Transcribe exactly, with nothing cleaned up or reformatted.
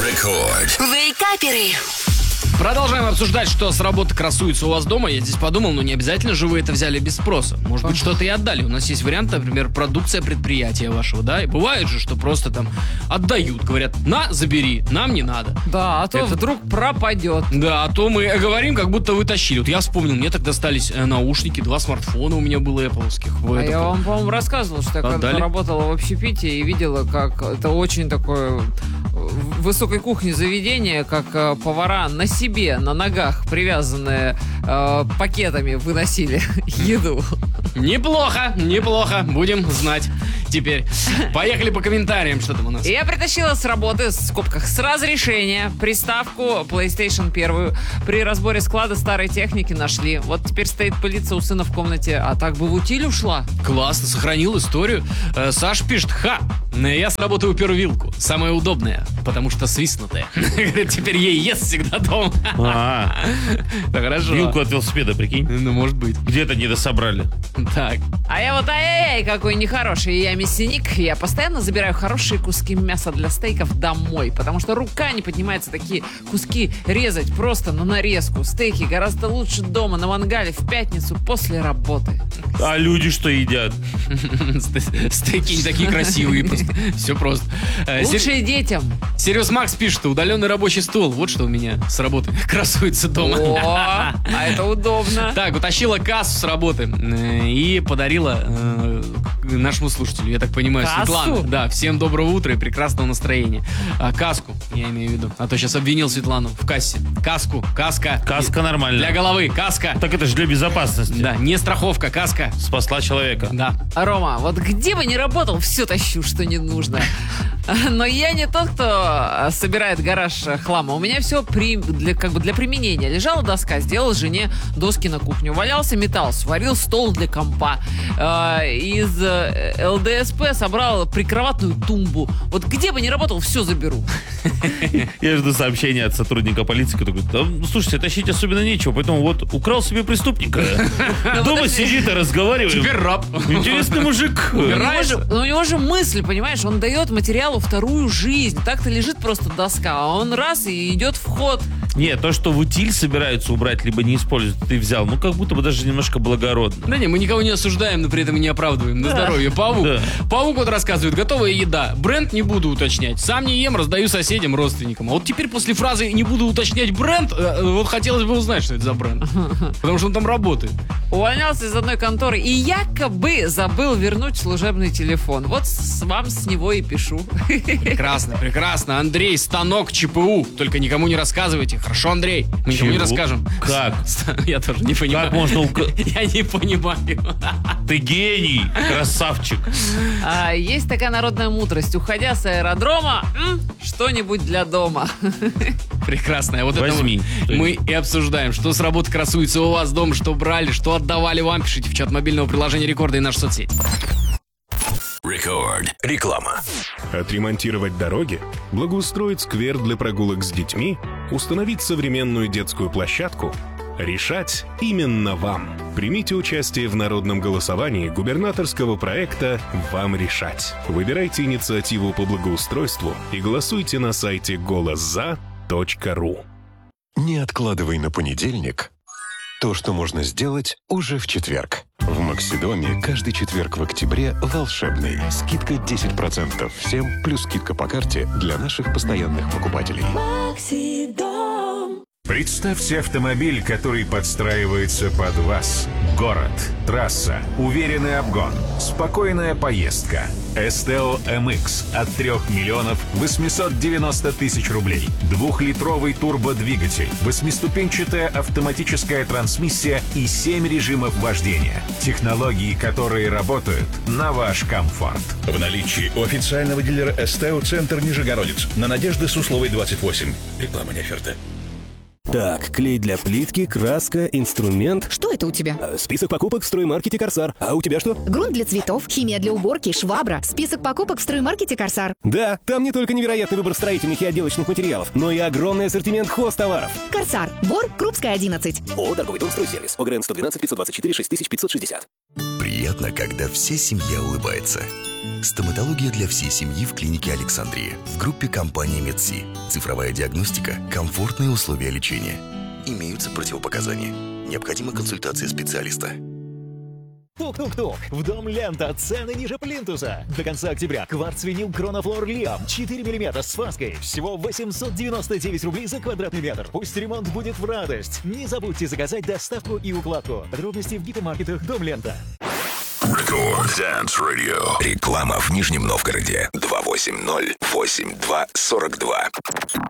Рекорд. Вейкаперы. Продолжаем обсуждать, что с работы красуется у вас дома. Я здесь подумал, ну не обязательно же вы это взяли без спроса. Может быть, что-то и отдали. У нас есть вариант, например, продукция предприятия вашего, да? И бывает же, что просто там отдают. Говорят, на, забери, нам не надо. Да, а то Это- вдруг пропадет. Да, а то мы говорим, как будто вы тащили. Вот я вспомнил, мне так достались э, наушники, два смартфона у меня было Apple-овских. А я вам, по-моему, рассказывал, что я когда Отдали? работала в общепите и видела, как это очень такое в высокой кухне заведение, как э, повара на себе, на ногах, привязанные э, пакетами, выносили еду. Неплохо, неплохо. Будем знать теперь. Поехали по комментариям, что там у нас. И я притащила с работы, в скобках, с разрешения приставку PlayStation первую. При разборе склада старой техники нашли. Вот теперь стоит пылиться у сына в комнате, а так бы в утиль ушла. Классно, сохранил историю. Э, Саш пишет, ха, я с работы упер вилку. Самая удобная, потому что свистнутая. Говорит, теперь ей ест всегда дома. А, Да хорошо. вилку от велосипеда, прикинь. Ну, может быть. Где-то не дособрали. Так. А я вот ай-яй-яй, какой нехороший. Я мясник. Я постоянно забираю хорошие куски мяса для стейков домой, потому что рука не поднимается такие куски резать просто на нарезку. Стейки гораздо лучше дома на мангале в пятницу после работы. А люди что едят? Ст- Стейки не такие красивые. просто. Все просто. Э, Сер- Лучше детям. Серьез Макс пишет, что удаленный рабочий стол. Вот что у меня с работы красуется дома. О, а это удобно. Так, утащила кассу с работы э, и подарила э, нашему слушателю, я так понимаю, Кассу? Светлана. Да, всем доброго утра и прекрасного настроения. А, каску, я имею в виду. А то сейчас обвинил Светлану в кассе. Каску, каска. Каска нормально. Для головы, каска. Так это же для безопасности. Да, не страховка, каска. Спасла человека. Да. Рома, вот где бы ни работал, все тащу, что не нужно. Но я не тот, кто собирает гараж хлама. У меня все при, для, как бы для применения. Лежала доска, сделал жене доски на кухню. Валялся металл, сварил стол для компа. Э, из э, эл дэ эс пэ собрал прикроватную тумбу. Вот где бы ни работал, все заберу. Я жду сообщения от сотрудника полиции, который говорит, да, ну, слушайте, тащить особенно нечего, поэтому вот украл себе преступника. Дома сидит и разговаривает. Теперь раб. Интересный мужик. У него, Убираешь? же, у него же мысль, понимаешь, он дает материалу вторую жизнь. Так-то лежит просто доска, а он раз и идет в ход. Не, то, что в утиль собираются убрать, либо не использовать, ты взял, ну как будто бы даже немножко благородно. Да не, мы никого не осуждаем, но при этом и не оправдываем. На здоровье. Паук. Да. Паук вот рассказывает, готовая еда. Бренд не буду уточнять. Сам не ем, раздаю соседям, родственникам. А вот теперь после фразы «не буду уточнять бренд», э, вот хотелось бы узнать, что это за бренд. Потому что он там работает. Увольнялся из одной конторы и якобы забыл вернуть служебный телефон. Вот с, вам с него и пишу. Прекрасно, прекрасно. Андрей, станок ЧПУ. Только никому не рассказывайте. Хорошо, Андрей? Мы никому не Чего? расскажем. Как? Я тоже не понимаю. Как можно ука- Я не понимаю. Ты гений, красавчик. А, есть такая народная мудрость. Уходя с аэродрома, м, что-нибудь для дома. Прекрасно. Вот Возьми. это мы и обсуждаем, что с работы красуется у вас дома, что брали, что отдавали вам. Пишите в чат мобильного приложения Рекорда и наши соцсети. Рекорд. Реклама. Отремонтировать дороги, благоустроить сквер для прогулок с детьми, установить современную детскую площадку – решать именно вам. Примите участие в народном голосовании губернаторского проекта «Вам решать». Выбирайте инициативу по благоустройству и голосуйте на сайте голос за точка ру. Не откладывай на понедельник то, что можно сделать уже в четверг. В Максидоме каждый четверг в октябре волшебный. Скидка десять процентов всем, плюс скидка по карте для наших постоянных покупателей. Представьте автомобиль, который подстраивается под вас. Город, трасса, уверенный обгон, спокойная поездка. эс тэ о эм икс от трех миллионов восемьсот девяносто тысяч рублей. Двухлитровый турбодвигатель, восьмиступенчатая автоматическая трансмиссия и семь режимов вождения. Технологии, которые работают на ваш комфорт. В наличии у официального дилера эс тэ о «Центр Нижегородец» на Надежды Сусловой, двадцать восемь. Реклама не оферта. Так, клей для плитки, краска, инструмент. Что это у тебя? Э, Список покупок в строймаркете «Корсар». А у тебя что? Грунт для цветов, химия для уборки, швабра. Список покупок в строймаркете «Корсар». Да, там не только невероятный выбор строительных и отделочных материалов, но и огромный ассортимент хозтоваров. «Корсар». Бор, Крупская, одиннадцать. О, торговый дом «Стройсервис». ОГРН сто двенадцать пятьсот двадцать четыре шесть тысяч пятьсот шестьдесят. приятно, когда вся семья улыбается. Стоматология для всей семьи в клинике Александрия. В группе компании Медси. Цифровая диагностика, комфортные условия лечения. Имеются противопоказания. Необходима консультация специалиста. Тук-тук-тук. В дом Лента. Цены ниже плинтуса. До конца октября. Кварц-винил Кронофлор Лиам. четыре миллиметра с фаской. Всего восемьсот девяносто девять рублей за квадратный метр. Пусть ремонт будет в радость. Не забудьте заказать доставку и укладку. Подробности в гипермаркетах Дом Лента. Рекорд Dance Radio. Реклама в Нижнем Новгороде. два восемь ноль восемь два сорок два.